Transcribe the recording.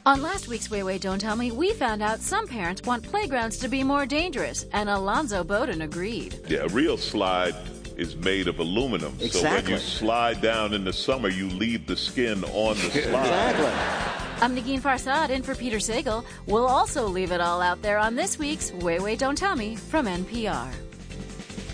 On last week's Way Way Don't Tell Me, we found out some parents want playgrounds to be more dangerous, and Alonzo Bowden agreed. Yeah, a real slide is made of aluminum. Exactly. So when you slide down in the summer, you leave the skin on the slide. Exactly. I'm Negin Farsad in for Peter Sagal. We'll also leave it all out there on this week's Way Way Don't Tell Me from NPR.